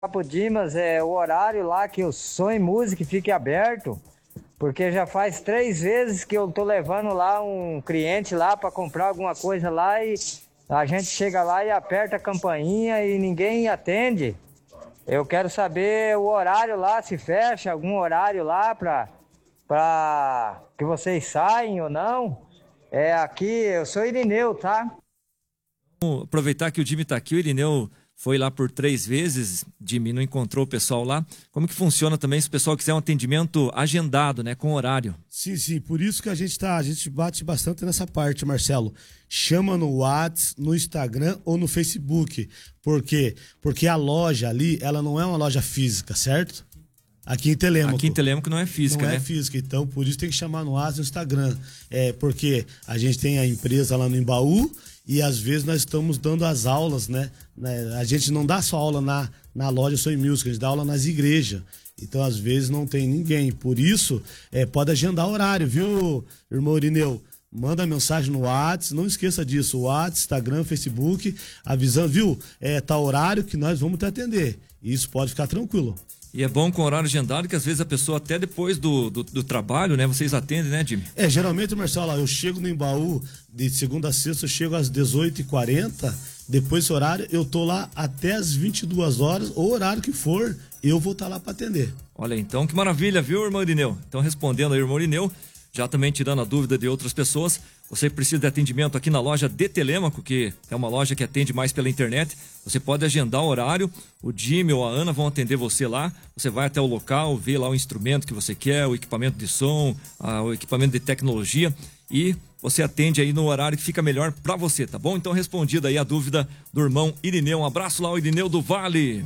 Papo Dimas, o horário lá que o Som e Música fique aberto, porque já faz 3 vezes que eu tô levando lá um cliente lá para comprar alguma coisa lá e a gente chega lá e aperta a campainha e ninguém atende. Eu quero saber o horário lá, se fecha algum horário lá para que vocês saem ou não. Aqui, eu sou Irineu, tá? Vamos aproveitar que o Jimmy tá aqui, o Irineu foi lá por 3 vezes, Jimmy não encontrou o pessoal lá. Como que funciona também se o pessoal quiser um atendimento agendado, né, com horário? Sim, por isso que a gente bate bastante nessa parte, Marcelo. Chama no WhatsApp, no Instagram ou no Facebook. Por quê? Porque a loja ali, ela não é uma loja física, certo? Aqui em Telêmaco. Aqui em Telêmaco não é física, né? Não é física, então por isso tem que chamar no WhatsApp e no Instagram. Porque a gente tem a empresa lá no Embaú e às vezes nós estamos dando as aulas, né? A gente não dá só aula na loja Soy Music, a gente dá aula nas igrejas. Então às vezes não tem ninguém. Por isso, pode agendar horário, viu, irmão Irineu? Manda mensagem no WhatsApp, não esqueça disso, WhatsApp, Instagram, Facebook, avisando, viu? Tá horário que nós vamos te atender. Isso pode ficar tranquilo. E é bom com horário agendado, que às vezes a pessoa até depois do trabalho, né? Vocês atendem, né, Jimmy? Geralmente, Marcelo, eu chego no Embaú, de segunda a sexta, eu chego às 18h40, depois desse horário, eu tô lá até às 22 horas, ou horário que for, eu vou estar lá para atender. Olha, então, que maravilha, viu, irmão Irineu? Então, respondendo aí, irmão Irineu, já também tirando a dúvida de outras pessoas, você precisa de atendimento aqui na loja de Telêmaco, que é uma loja que atende mais pela internet. Você pode agendar o horário, o Jimmy ou a Ana vão atender você lá. Você vai até o local, vê lá o instrumento que você quer, o equipamento de som, o equipamento de tecnologia e você atende aí no horário que fica melhor pra você, tá bom? Então, respondida aí a dúvida do irmão Irineu. Um abraço lá, o Irineu do Vale.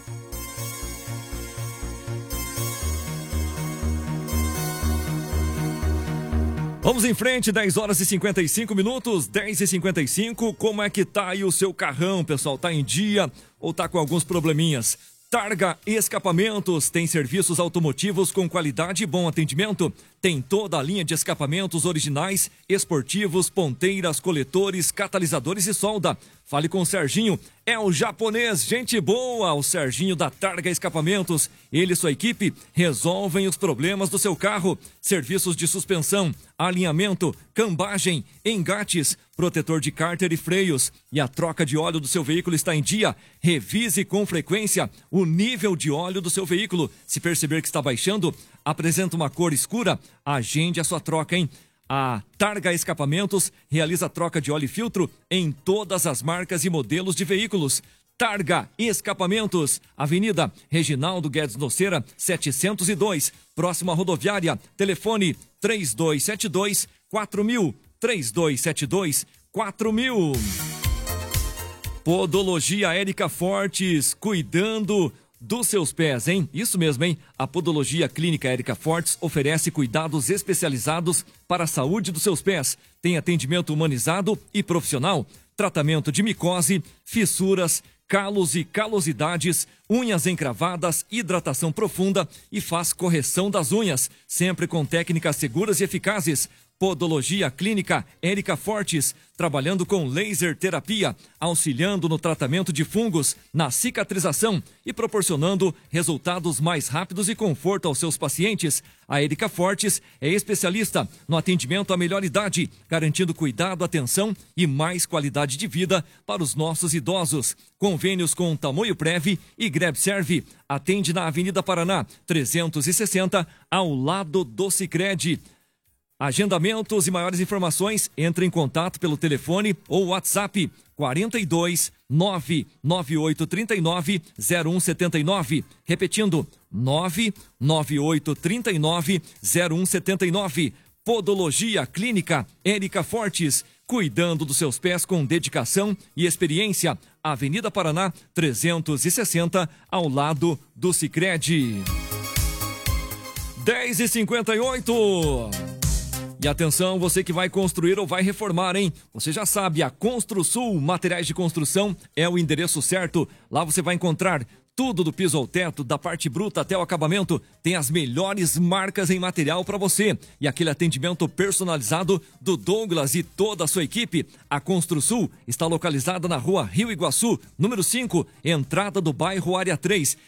Vamos em frente, 10 horas e 55 minutos, 10 e 55. Como é que tá aí o seu carrão, pessoal? Tá em dia ou tá com alguns probleminhas? Targa Escapamentos tem serviços automotivos com qualidade e bom atendimento. Tem toda a linha de escapamentos originais, esportivos, ponteiras, coletores, catalisadores e solda. Fale com o Serginho, é o japonês, gente boa, o Serginho da Targa Escapamentos. Ele e sua equipe resolvem os problemas do seu carro. Serviços de suspensão, alinhamento, cambagem, engates, protetor de cárter e freios. E a troca de óleo do seu veículo está em dia. Revise com frequência o nível de óleo do seu veículo. Se perceber que está baixando, apresenta uma cor escura, agende a sua troca, hein? A Targa Escapamentos realiza a troca de óleo e filtro em todas as marcas e modelos de veículos. Targa Escapamentos, Avenida Reginaldo Guedes Noceira, 702, próximo à rodoviária. Telefone 3272-4000, 3272-4000. Podologia Érica Fortes, cuidando dos seus pés, hein? Isso mesmo, hein? A Podologia Clínica Érica Fortes oferece cuidados especializados para a saúde dos seus pés. Tem atendimento humanizado e profissional, tratamento de micose, fissuras, calos e calosidades, unhas encravadas, hidratação profunda e faz correção das unhas, sempre com técnicas seguras e eficazes. Podologia Clínica Érica Fortes, trabalhando com laser terapia, auxiliando no tratamento de fungos, na cicatrização e proporcionando resultados mais rápidos e conforto aos seus pacientes. A Érica Fortes é especialista no atendimento à melhor idade, garantindo cuidado, atenção e mais qualidade de vida para os nossos idosos. Convênios com Tamoio Prev e Grebserve. Atende na Avenida Paraná, 360, ao lado do Sicredi. Agendamentos e maiores informações, entre em contato pelo telefone ou WhatsApp 42 99839 0179. Repetindo, 99839 0179. Podologia Clínica Érica Fortes, cuidando dos seus pés com dedicação e experiência. Avenida Paraná, 360, ao lado do Sicredi. 10h58. E atenção, você que vai construir ou vai reformar, hein? Você já sabe, a Construsul Materiais de Construção é o endereço certo. Lá você vai encontrar Tudo do piso ao teto, da parte bruta até o acabamento, tem as melhores marcas em material para você. E aquele atendimento personalizado do Douglas e toda a sua equipe. A Construsul está localizada na rua Rio Iguaçu, número 5, entrada do bairro Área 3.